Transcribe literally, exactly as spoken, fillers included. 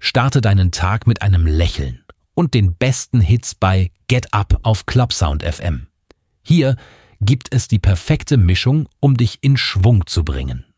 Starte deinen Tag mit einem Lächeln und den besten Hits bei Get Up auf Clubsound F M. Hier gibt es die perfekte Mischung, um dich in Schwung zu bringen.